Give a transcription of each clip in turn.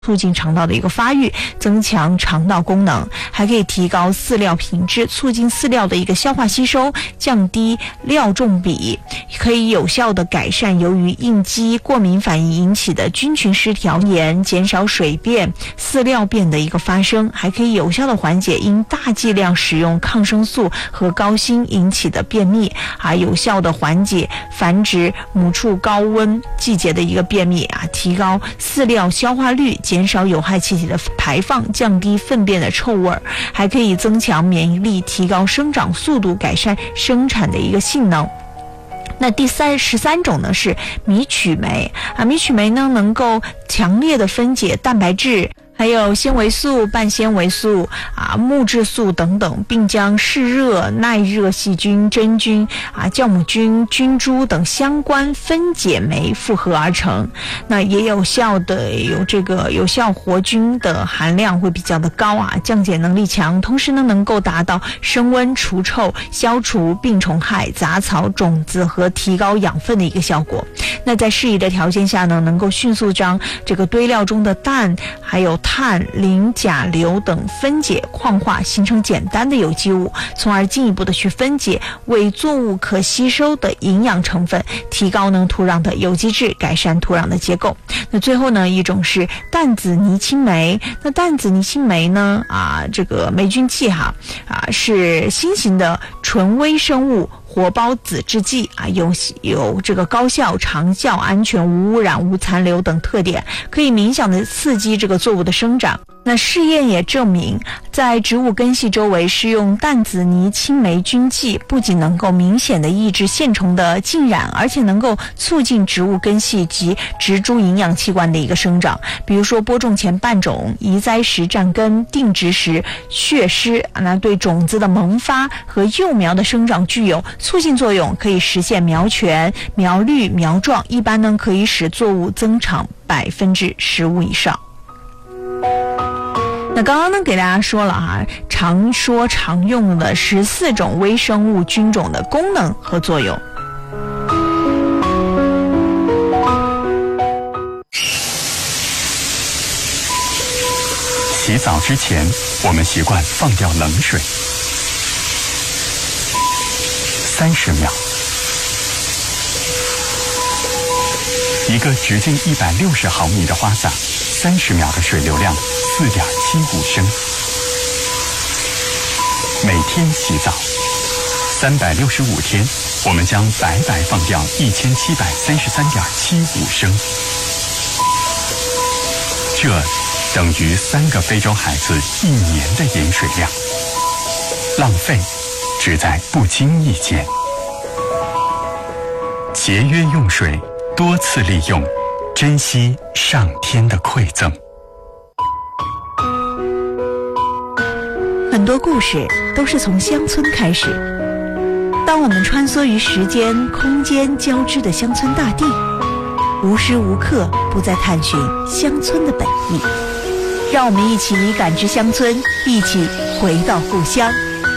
促进肠道的一个发育，增强肠道功能，还可以提高饲料品质，促进饲料的一个消化吸收，降低料重比，可以有效的改善由于应激过敏反应引起的菌群失调炎，减少水便、饲料便的一个发生，还可以有效的缓解因大剂量使用抗生素和高锌引起的便秘，还有效的缓解繁殖母畜高温季节的一个便秘提高饲料消化率，减少有害气体的排放，降低粪便的臭味，还可以增强免疫力，提高生长速度，改善生产的一个性能。那第13种呢是米曲酶米曲酶呢能够强烈的分解蛋白质，还有纤维素、半纤维素木质素等等，并将嗜热、耐热细菌、真菌酵母菌、菌株等相关分解酶复合而成。那也有效的有这个有效活菌的含量会比较的高降解能力强，同时呢能够达到升温、除臭、消除病虫害、杂草、种子和提高养分的一个效果。那在适宜的条件下呢，能够迅速将这个堆料中的氮、还有碳、磷、钾、硫等分解矿化，形成简单的有机物，从而进一步的去分解为作物可吸收的营养成分，提高呢土壤的有机质，改善土壤的结构。那最后呢一种是氮子泥青酶。那氮子泥青酶呢这个霉菌剂是新型的纯微生物活孢子制剂有这个高效、长效、安全、无污染、无残留等特点，可以明显的刺激这个作物的生长。那试验也证明，在植物根系周围施用氮子泥青霉菌剂，不仅能够明显的抑制线虫的浸染，而且能够促进植物根系及植株营养器官的一个生长。比如说播种前拌种、移栽时站根、定植时血施，那对种子的萌发和幼苗的生长具有促进作用，可以实现苗全、苗绿、苗壮，一般呢可以使作物增长15%以上。那刚刚呢给大家说了常说常用的14种微生物菌种的功能和作用。 洗澡之前，我们习惯放掉冷水，30秒。一个直径160毫米的花洒，30秒的水流量4.75升。每天洗澡365天，我们将白白放掉1733.75升。这等于3个非洲孩子1年的饮水量。浪费只在不经意间。节约用水，多次利用，珍惜上天的馈赠。 很多故事都是从乡村开始。当我们穿梭于时间、空间交织的乡村大地，无时无刻不在探寻乡村的本意。让我们一起感知乡村，一起回到故乡。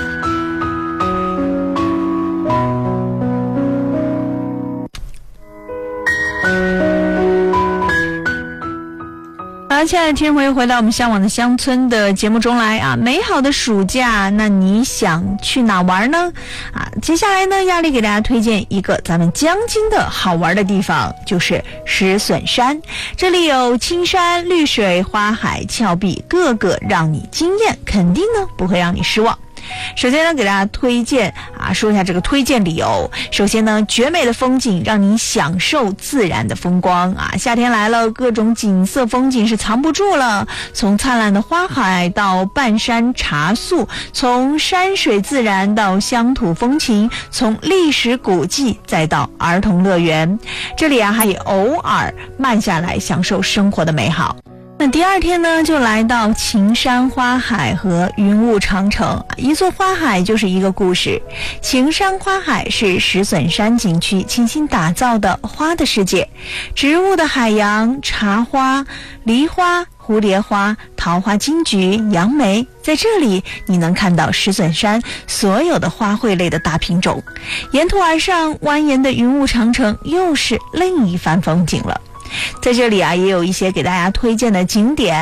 亲爱的听众朋友，回到我们向往的乡村的节目中来美好的暑假，那你想去哪玩呢？接下来呢，亚丽给大家推荐一个咱们江津的好玩的地方，就是石笋山。这里有青山绿水、花海峭壁，个个让你惊艳，肯定呢不会让你失望。首先呢，给大家推荐说一下这个推荐理由。首先呢，绝美的风景让你享受自然的风光夏天来了，各种景色风景是藏不住了。从灿烂的花海到半山茶宿，从山水自然到乡土风情，从历史古迹再到儿童乐园，这里还偶尔慢下来享受生活的美好。那第二天呢，就来到晴山花海和云雾长城。一座花海就是一个故事。晴山花海是石笋山景区精心打造的花的世界，植物的海洋，茶花、梨花、蝴蝶花、桃花、金桔、杨梅，在这里你能看到石笋山所有的花卉类的大品种。沿途而上蜿蜒的云雾长城又是另一番风景了。 在这里啊，也有一些给大家推荐的景点。